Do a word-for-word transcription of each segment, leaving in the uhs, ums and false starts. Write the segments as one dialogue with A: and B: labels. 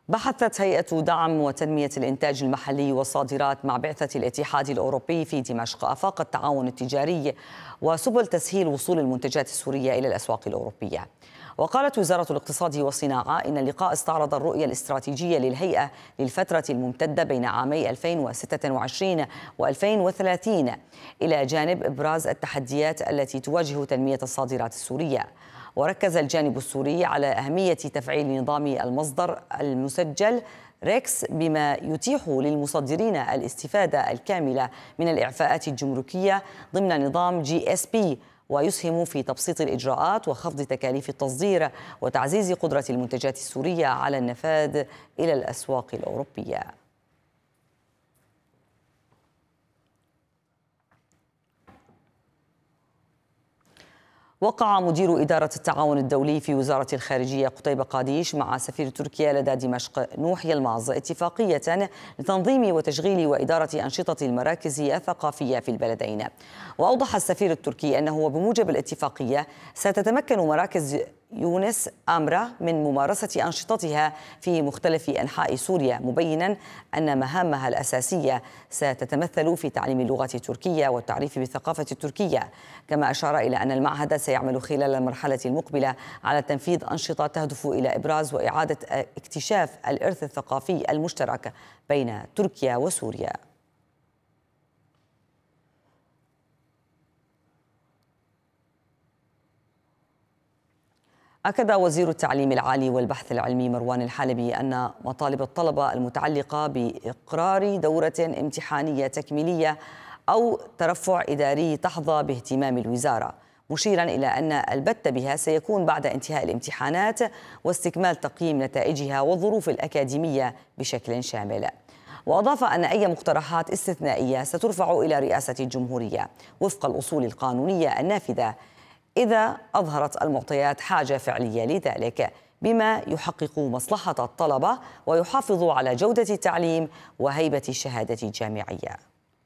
A: بحثت هيئة دعم وتنمية الإنتاج المحلي والصادرات مع بعثة الاتحاد الأوروبي في دمشق آفاق التعاون التجاري وسبل تسهيل وصول المنتجات السورية إلى الأسواق الأوروبية. وقالت وزارة الاقتصاد والصناعة إن اللقاء استعرض الرؤية الاستراتيجية للهيئة للفترة الممتدة بين عامي ألفين وستة وعشرين وألفين وثلاثين إلى جانب إبراز التحديات التي تواجه تنمية الصادرات السورية. وركز الجانب السوري على أهمية تفعيل نظام المصدر المسجل ريكس بما يتيح للمصدرين الاستفادة الكاملة من الإعفاءات الجمركية ضمن نظام جي إس بي، ويسهم في تبسيط الإجراءات وخفض تكاليف التصدير وتعزيز قدرة المنتجات السورية على النفاذ إلى الأسواق الأوروبية. وقع مدير إدارة التعاون الدولي في وزارة الخارجية قتيبة قاديش مع سفير تركيا لدى دمشق نوح يلماز اتفاقية لتنظيم وتشغيل وإدارة أنشطة المراكز الثقافية في البلدين. وأوضح السفير التركي أنه بموجب الاتفاقية ستتمكن مراكز يونس آمرة من ممارسة أنشطتها في مختلف أنحاء سوريا، مبينا أن مهامها الأساسية ستتمثل في تعليم اللغة التركية والتعريف بالثقافة التركية. كما أشار إلى أن المعهد سيعمل خلال المرحلة المقبلة على تنفيذ أنشطة تهدف إلى إبراز وإعادة اكتشاف الإرث الثقافي المشترك بين تركيا وسوريا. أكد وزير التعليم العالي والبحث العلمي مروان الحالبي أن مطالب الطلبة المتعلقة بإقرار دورة امتحانية تكميلية أو ترفع إداري تحظى باهتمام الوزارة، مشيرا إلى أن البت بها سيكون بعد انتهاء الامتحانات واستكمال تقييم نتائجها والظروف الأكاديمية بشكل شامل. وأضاف أن أي مقترحات استثنائية سترفع إلى رئاسة الجمهورية وفق الأصول القانونية النافذة إذا أظهرت المعطيات حاجة فعلية لذلك، بما يحقق مصلحة الطلبة ويحافظ على جودة التعليم وهيبة الشهادة الجامعية.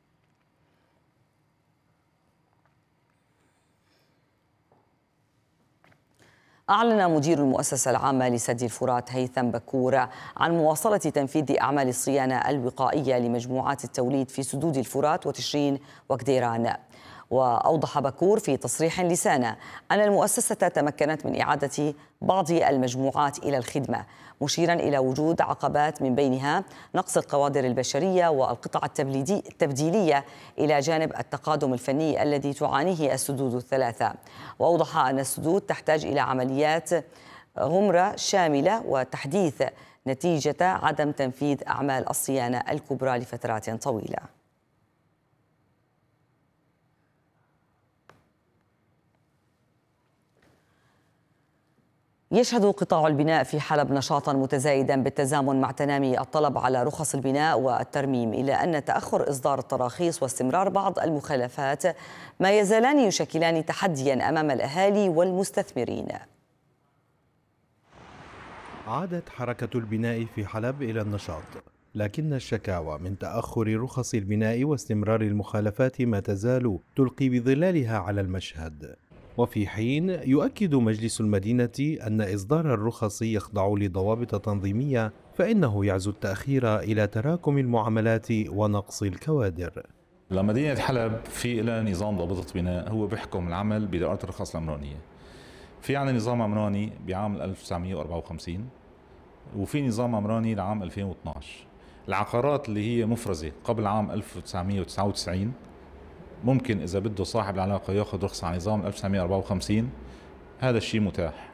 A: أعلن مدير المؤسسة العامة لسد الفرات هيثم بكور عن مواصلة تنفيذ أعمال الصيانة الوقائية لمجموعات التوليد في سدود الفرات وتشرين وكديران. وأوضح بكور في تصريح لسانة أن المؤسسة تمكنت من إعادة بعض المجموعات إلى الخدمة، مشيرا إلى وجود عقبات من بينها نقص القوادر البشرية والقطع التبديلية إلى جانب التقادم الفني الذي تعانيه السدود الثلاثة. وأوضح أن السدود تحتاج إلى عمليات غمرة شاملة وتحديث نتيجة عدم تنفيذ أعمال الصيانة الكبرى لفترات طويلة. يشهد قطاع البناء في حلب نشاطا متزايدا بالتزامن مع تنامي الطلب على رخص البناء والترميم، إلا أن تأخر إصدار التراخيص واستمرار بعض المخالفات ما يزالان يشكلان تحديا أمام الأهالي والمستثمرين.
B: عادت حركة البناء في حلب إلى النشاط، لكن الشكاوى من تأخر رخص البناء واستمرار المخالفات ما تزال تلقي بظلالها على المشهد. وفي حين يؤكد مجلس المدينة أن إصدار الرخص يخضع لضوابط تنظيمية، فإنه يعزو التأخير إلى تراكم المعاملات ونقص الكوادر.
C: لمدينة حلب في لها نظام ضابطة بناء هو بيحكم العمل بدائرة الرخص العمرانية. في عنا نظام عمراني بعام ألف وتسعمئة وأربعة وخمسين وفي نظام عمراني لعام ألفين واثني عشر. العقارات اللي هي مفرزة قبل عام ألف وتسعمئة وتسعة وتسعين ممكن إذا بده صاحب العلاقة يأخذ رخصة على نظام ألف وتسعمئة وأربعة وخمسين، هذا الشيء متاح.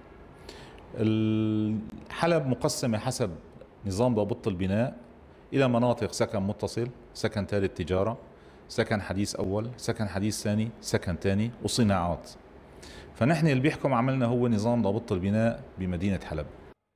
C: حلب مقسمة حسب نظام ضابطة البناء إلى مناطق سكن متصل، سكن ثالث تجارة، سكن حديث أول، سكن حديث ثاني، سكن ثاني، وصناعات. فنحن اللي بيحكم عملنا هو نظام ضابطة البناء بمدينة حلب.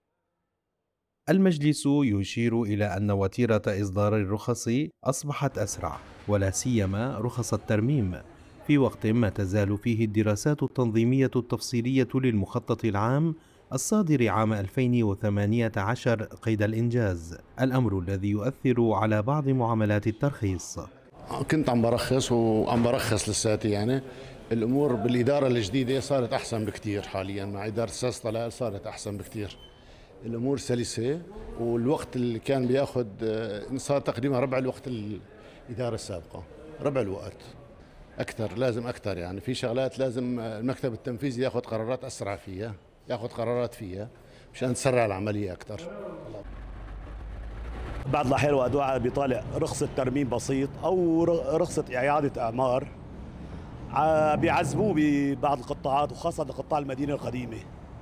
B: المجلس يشير إلى أن وتيرة إصدار الرخص أصبحت أسرع، ولا سيما رخص الترميم، في وقت ما تزال فيه الدراسات التنظيمية التفصيلية للمخطط العام الصادر عام ألفين وثمانية عشر قيد الإنجاز، الأمر الذي يؤثر على بعض معاملات الترخيص.
D: كنت عم برخص وعم برخص لساتي، يعني الأمور بالإدارة الجديدة صارت أحسن بكتير. حاليا مع إدارة أستاذ طلال صارت أحسن بكتير. الامور سلسه، والوقت اللي كان بياخذ صار تقريبا ربع الوقت الاداره السابقه، ربع الوقت اكثر، لازم اكثر. يعني في شغلات لازم المكتب التنفيذي ياخذ قرارات اسرع فيها، ياخذ قرارات فيها مشان تسرع العمليه اكثر.
E: بعض الاحيان وقت واحد بيطالع رخصه ترميم بسيط او رخصه اعاده اعمار بيعذبوه ببعض القطاعات، وخاصه قطاع المدينه القديمه.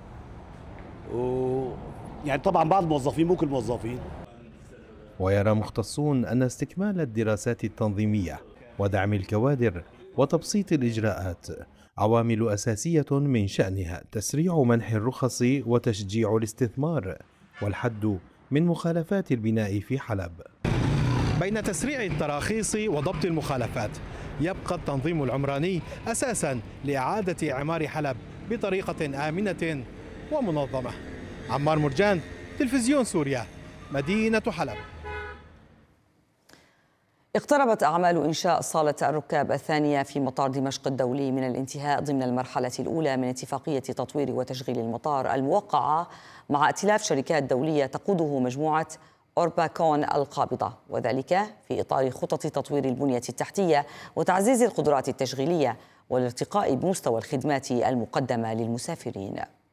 E: و يعني طبعا بعض الموظفين، مو كل الموظفين.
B: ويرى مختصون أن استكمال الدراسات التنظيمية ودعم الكوادر وتبسيط الإجراءات عوامل أساسية من شأنها تسريع منح الرخص وتشجيع الاستثمار والحد من مخالفات البناء في حلب.
F: بين تسريع التراخيص وضبط المخالفات يبقى التنظيم العمراني أساساً لإعادة إعمار حلب بطريقة آمنة ومنظمة. عمار مرجان، تلفزيون سوريا، مدينة حلب.
A: اقتربت أعمال إنشاء صالة الركاب الثانية في مطار دمشق الدولي من الانتهاء ضمن المرحلة الأولى من اتفاقية تطوير وتشغيل المطار الموقعة مع ائتلاف شركات دولية تقوده مجموعة أورباكون القابضة، وذلك في إطار خطط تطوير البنية التحتية وتعزيز القدرات التشغيلية والارتقاء بمستوى الخدمات المقدمة للمسافرين.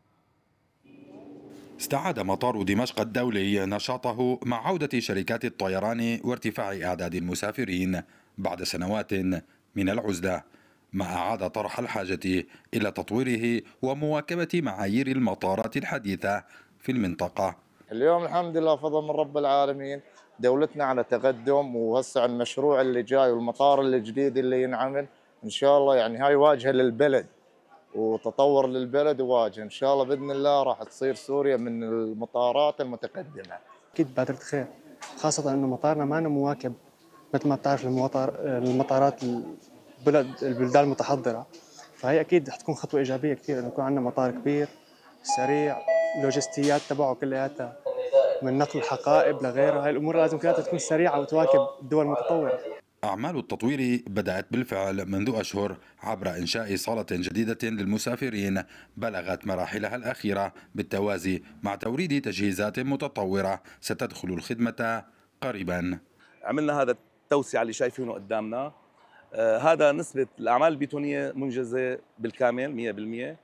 G: استعاد مطار دمشق الدولي نشاطه مع عودة شركات الطيران وارتفاع أعداد المسافرين بعد سنوات من العزلة، ما أعاد طرح الحاجة إلى تطويره ومواكبة معايير المطارات الحديثة في المنطقة.
H: اليوم الحمد لله فضل من رب العالمين، دولتنا على تقدم، وهسه المشروع اللي جاي والمطار الجديد اللي ينعمل إن شاء الله، يعني هاي واجهة للبلد وتطور للبلد، وواجهة إن شاء الله بإذن الله راح تصير سوريا من المطارات المتقدمة.
I: أكيد بادرة خير، خاصة إنه مطارنا ما مواكب مثل ما بتعرف المطار المطارات البلد البلدان المتحضرة، فهي أكيد حتكون خطوة إيجابية كثير إنه يكون عندنا مطار كبير سريع، اللوجستيات تبعه كلياتها من نقل الحقائب لغيره، هاي الأمور لازم كلها تكون سريعة وتواكب الدول المتطورة.
G: أعمال التطوير بدأت بالفعل منذ أشهر عبر إنشاء صالة جديدة للمسافرين بلغت مراحلها الأخيرة بالتوازي مع توريد تجهيزات متطورة ستدخل الخدمة قريبا.
J: عملنا هذا التوسعة اللي شايفينه قدامنا، آه هذا نسبة الأعمال البيتونية منجزة بالكامل مئة بالمئة،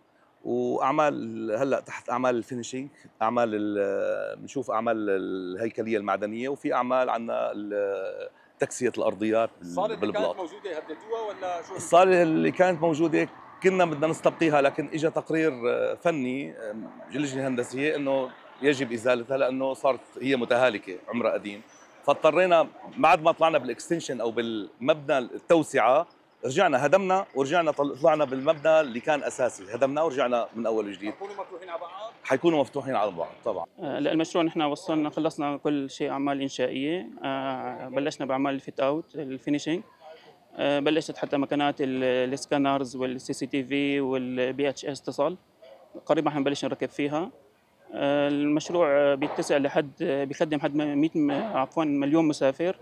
J: وأعمال هلأ تحت أعمال الفينيشينج، أعمال بنشوف أعمال الهيكلية المعدنية، وفي أعمال عندنا تكسية الأرضيات بالبلاط. الصالة اللي كانت موجودة هددوها ولا شو؟ الصالة اللي كانت موجودة كنا بدنا نستبقيها، لكن اجى تقرير فني اللجنة الهندسية انه يجب ازالتها لانه صارت هي متهالكة، عمرها قديم، فاضطرينا بعد ما طلعنا بالاكستنشن او بالمبنى التوسعة رجعنا هدمنا ورجعنا طلعنا بالمبنى اللي كان اساسي، هدمناه ورجعنا من اول وجديد. حيكونوا مفتوحين على بعض؟ حيكونوا مفتوحين على بعض طبعا.
K: للمشروع نحن وصلنا خلصنا كل شيء اعمال انشائيه، بلشنا باعمال الفيت اوت الفينيشينج، بلشت حتى مكانات السكانرز والسي سي تي في والبي اتش اس اتصل، قريبا حنبلش نركب فيها. المشروع بيتسع لحد بيخدم حد مئة عفوا مليون مسافر،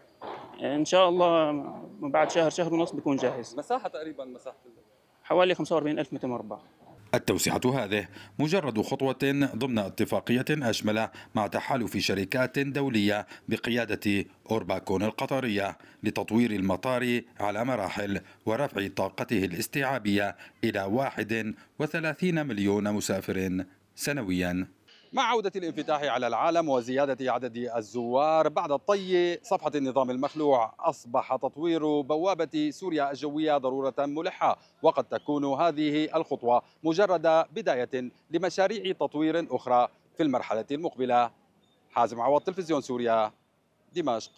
K: ان شاء الله بعد شهر شهر ونص بيكون جاهز.
L: مساحه تقريبا مساحه
K: حوالي خمسة وأربعين ألف متر مربع.
G: التوسعة هذه مجرد خطوة ضمن اتفاقية أشمل مع تحالف شركات دولية بقيادة أورباكون القطرية لتطوير المطار على مراحل ورفع طاقته الاستيعابية إلى واحد وثلاثين مليون مسافر سنويا.
L: مع عودة الانفتاح على العالم وزيادة عدد الزوار بعد طي صفحة النظام المخلوع، أصبح تطوير بوابة سوريا الجوية ضرورة ملحة، وقد تكون هذه الخطوة مجرد بداية لمشاريع تطوير أخرى في المرحلة المقبلة. حازم عوض، تلفزيون سوريا، دمشق.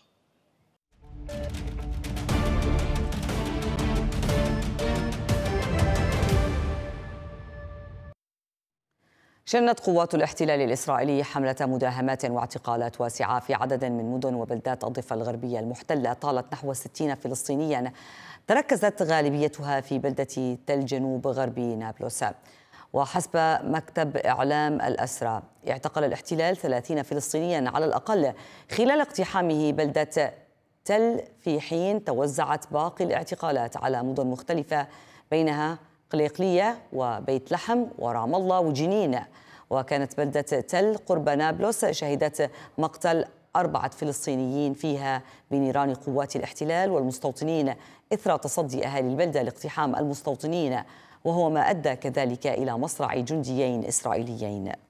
A: شنت قوات الاحتلال الإسرائيلي حملة مداهمات واعتقالات واسعة في عدد من مدن وبلدات الضفة الغربية المحتلة طالت نحو ستين فلسطينيا، تركزت غالبيتها في بلدة تل جنوب غربي نابلس. وحسب مكتب إعلام الأسرى اعتقل الاحتلال ثلاثين فلسطينيا على الأقل خلال اقتحامه بلدة تل، في حين توزعت باقي الاعتقالات على مدن مختلفة بينها قليقلية وبيت لحم ورام الله وجنين. وكانت بلدة تل قرب نابلس شهدت مقتل أربعة فلسطينيين فيها بنيران قوات الاحتلال والمستوطنين إثر تصدي أهالي البلدة لاقتحام المستوطنين، وهو ما أدى كذلك إلى مصرع جنديين إسرائيليين.